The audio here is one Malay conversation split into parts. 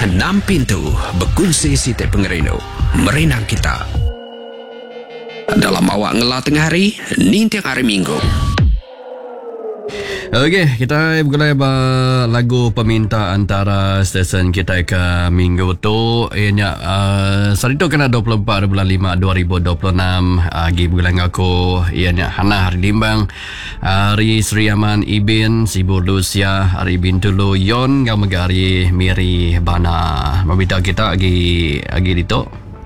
6 pintu berkongsi setiap pengerino merenang kita. Dalam awak ngelah tengah hari, ni tiang hari Minggu. Okey, kita mulai lagu peminta antara stesen kita ke minggu tu. Ianya hari tu kena 24 bulan 5 2026. Agi bulan aku ianya Hana Hari Limbang, Hari Sri Aman Ibin, Sibur Lucia, Hari Bintulu Yon, Gamagari Miri Bana. Meminta kita agi itu.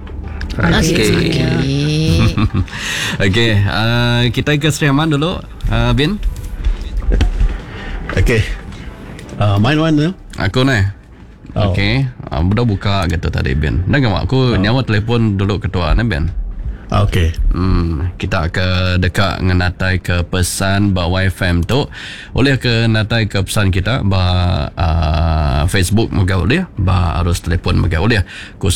Okey, kita ke Sri Aman dulu, Bin. Okay. Main mana? Aku ni. Oh. Okay. Budak buka gitu tadi, Ben. Dan aku nyawa telefon dulu ketua ni, Ben. Okay. Kita ke dekat ngenatai ke pesan bawa FM tu. Oleh ke natai ke pesan kita ba Facebook megau dia, ba harus telefon megau dia.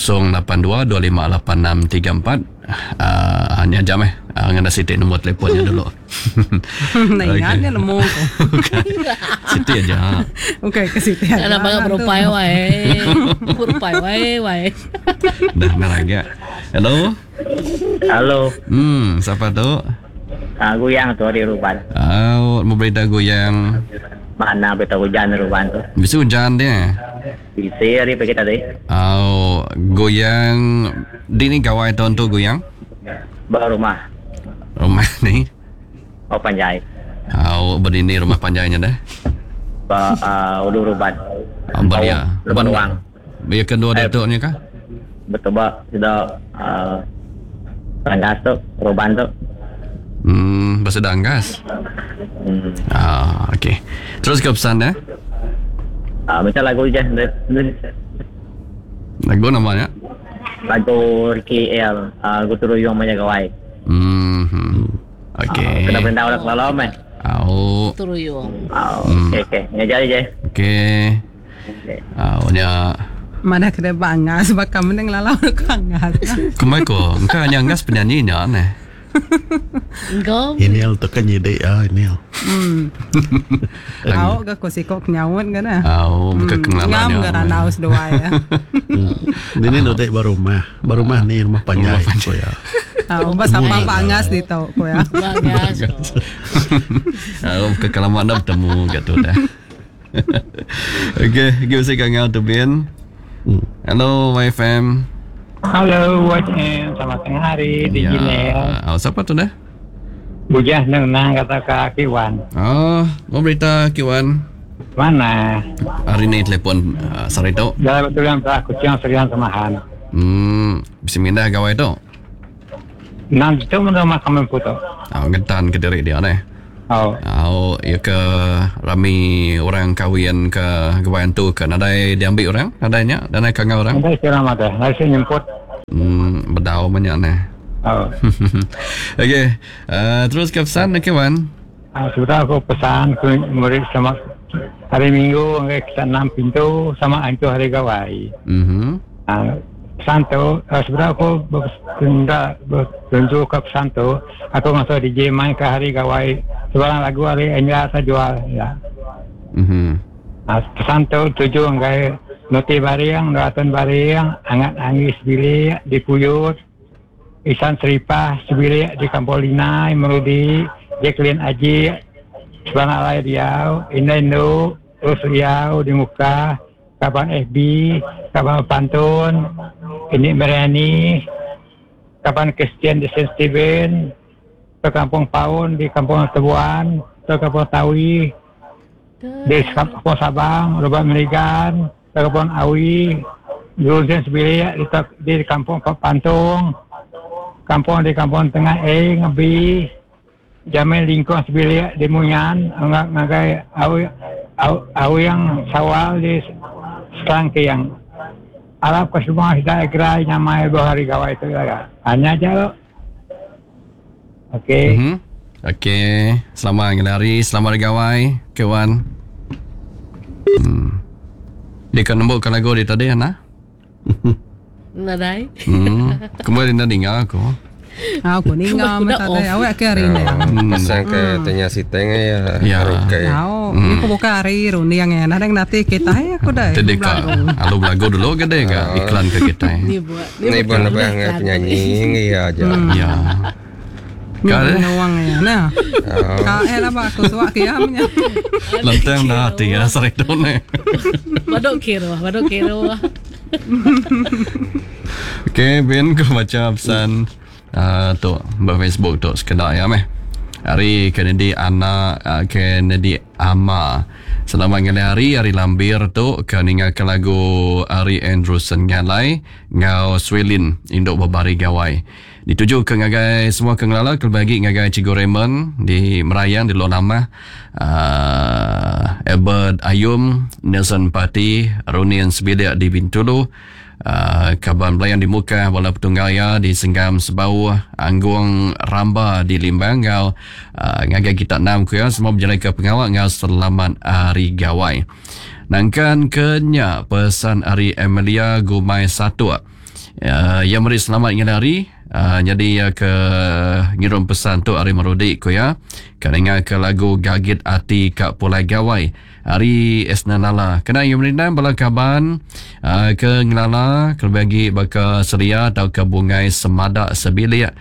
082258634. Hanya jam ngena Siti nombor telefonnya dulu. Nah, ingatnya nemu ko. Siti aja. Okay, ke Siti aja. Anak bang berupaya wae. Berupaya wae. Dah naraga. Hello. Halo. Siapa tu? Goyang tu di Ruban. Mau berita goyang. Mana berita hujan di Ruban tu? Bisa hujan dia. Bisa hari pergi tadi. Goyang. Di ni gawai tahun tu goyang? Bawa rumah. Rumah ni? Oh Panjai. Berdini rumah panjainya dah. Ulu Ruban. Beria. Ruban Uang. Biar kedua datuknya kah? Betul ba sudah Anggas tu, Ruban tu. Bahasa Anggas. Okey. Terus ke pesan dah. Macam lagu je. Lagu namanya? Lagu Ricky L. Guturu Yung Majagawai. Okey. Kena beritahu lah kalau lama. Turuyong. Okey. Ngajar je. Okey. Nya Mana kena bangas baka meneng lalau ko angas. Kumai ko, engkau hanya Anggas penyanyinya aneh. Engkau? Ini tu kan jadi ini. Au ga ko sikok nyawon kana. Bukan Ngam kenalannya. ga naus doa ya. Ini nanti baru rumah ni rumah panjai. So ya. Au bas apa bangas dito ko ya. Bangas. Kekalaman dah bertemu gitu dah. Okey, give us a gang out to Ben. Hello, YFM. Halo, YFM. Selamat tengah hari di Gmail. Siapa tu dah? Bujah nang kata Kak Kiwan. Mau berita Kiwan. Mana? Hari ni telefon sore tu. Jalan betul yang tak kucing serian samahan. Bisa mindah gawai tu. Nanti tu menurut kami puto. Ngetan ke diri dia ni. Ya ke rami orang kahwin ke gawaian tu ke nadai diambil orang nadainya dan naik kangau orang. Nanti kira mata. Nanti nyemput. Berdau banyak ni. Okey. Terus ke pesan Kiwan. Sudah aku pesan ke murid sama hari Minggu kita 6 pintu sama itu hari gawai. Pesan tu sebenarnya aku bertunjuk ke pesan tu aku masuk DJ main ke hari gawai sebarang lagu hari Enya saya jual ya. Pesan tu tujuh enggak noti bariang ratan bariang angat angis bilik dipuyut isan seripah sebilik di Kampolina Merudi Jacqueline Aji sebarang lain Riau Indo terus Riau di muka kapan FB kapan Pantun ini Merani kapan Christian di Saint Stephen ke Kampung Paun di Kampung Tebuan ke Kampung Tawi di Kampung Sabang Lubang Merigan ke Kampung Awi Julzen Sebilik di Kampung Pantung Kampung di Kampung Tengah Ngebi Jamil Lingkong Sebilik di Munyan ngagai Awi yang Sawal di Selangkiang Arab ke semua hidayah gerai nyamai 2 hari gawai itu ya. Hanya aja lo. Okey. Okey. Selamat hari selamat gawai kawan. Dia kan nombor lagu dia tadi Ana. Nadai. Kemarin dah dengar aku. Aku ninggal Udah mata off. dia awak ke hari ni. Pasang ke tanya si tengah Ya. Rukai. Tahu, ni aku buka hari runi yang enak yang nanti kita aku dah. Jadi kak, alu belagu dulu gede kak iklan ke kita. Dia buat. Ini bukan apa penyanyi iya aja. Ya. Kau uang ya, nah. Kau lah aku suak kiamnya. Lantang dah hati ya seredone. Badok kira. Okay, Ben ko baca pesan tu Facebook tu sekedar ya meh. Hari Kennedy Ana Kennedy Ama. Selamat hari lambir tu keningakan lagu Ari Andrewson ngalai ngau Swelin induk babari gawai. Dituju ke ngagai semua kengelala kelbagi ngagai Cigo Raymond di Merayang di Lonama, Ebert Ayum, Nelson Pati, Runian Sebidak di Bintulu, Kaban Belayan di Muka, Wala Petunggaya di Senggam Sebau, Anggung Ramba di Limbangau, ngagai kita 6 ku ya, semua berjalan ke pengawal ngau selamat hari gawai. Nangkan kenya pesan Ari Emilia Gumai 1. Yang meri selamat ingat hari. Jadi ke ngirim pesan tu Ari Marudi ko ya. Kerana ke lagu Gagit Ati Kak Pulai Gawai. Ari Esnanala. Kena yang merindam bala kaban ke ngelala ke bagi baka seria atau ke bungai semadak sebilik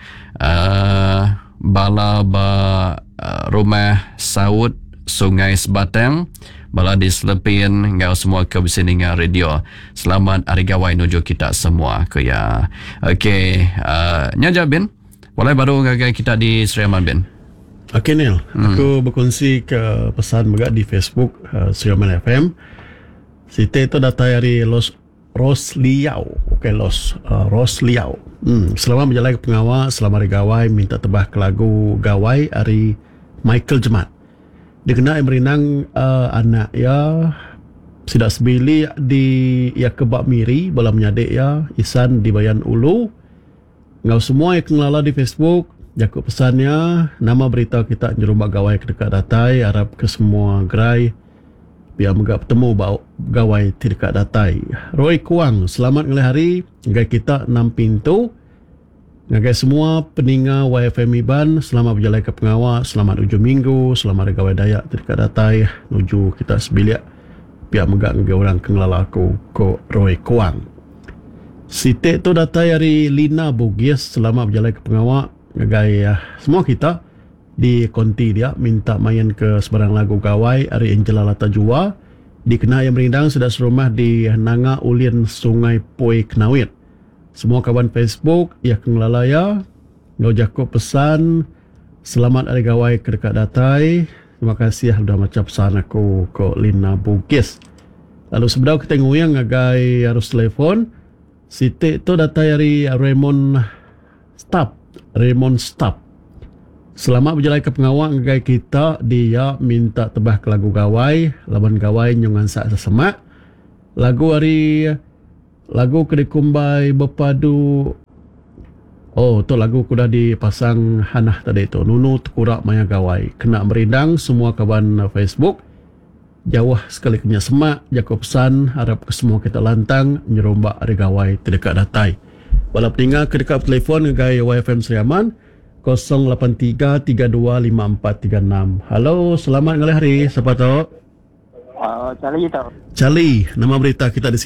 bala rumah saud Sungai Sebatang. Bala di Selepin ngau semua ke sini dengan radio. Selamat hari gawai nuju kita semua ke ya. Okey, nyaja Ben. Walai baru ngagai kita di Seriaman Ben. Okey Neil, aku berkongsi ke pesan juga di Facebook Seriaman FM. Site itu data dari Rosliau. Okey, Rosliau. Selamat berjalan ke pengawal, selamat hari gawai, minta tebah ke lagu gawai hari Michael Jemat. Dia kena merinang anak ya sidak sebili di ya kebab miri bala menyadik ya Isan di Bayan Ulu. Ngau semua yang kenala di Facebook jakut pesannya nama berita kita nyerumbak gawai ke dekat datai harap ke semua gerai biar megak bertemu gawai di dekat datai. Roy Kuang selamat ngelih hari ngai kita 6 pintu. Ngagai semua peninga YFM Iban, selamat berjalan ke pengawal, selamat ujung minggu, selamat gawai dayak dekat datai, nuju kita sebilik, biar megak ngagai orang kengelala aku, ko Roy Kuang. Sitik tu datai dari Lina Bugis, selamat berjalan ke pengawal, ngagai semua kita di konti dia, minta main ke sebarang lagu gawai, hari Angela Lata Jua, dikenal yang merindang sudah serumah di Nanga Ulin Sungai Poi Knawit. Semua kawan Facebook ya kengelalaya ngau jakut pesan selamat hari gawai ke dekat datai. Terima kasih sudah macam pesan aku ke Lina Bugis. Lalu sebenarnya kita nguyang ngagai harus telefon. Sitik tu datai hari Raymond Stap. Selamat berjalan ke pengawal ngagai kita dia minta tebah ke lagu gawai, laban gawai nyungan sak sesemak. Lagu Kedekumbai Berpadu. Oh, tu lagu kuda dipasang Hanah tadi tu. Nunu Tekurak Maya Gawai. Kena merindang semua kawan Facebook. Jauh sekali kena semak. Jakut pesan. Harap ke semua kita lantang. Nyerombak hari gawai terdekat datai. Walau tinggal ke dekat telefon ngegai YFM Seriaman. 083-325436. Halo, selamat ngalih hari. Siapa tu? Charlie tau. Charlie, nama berita kita di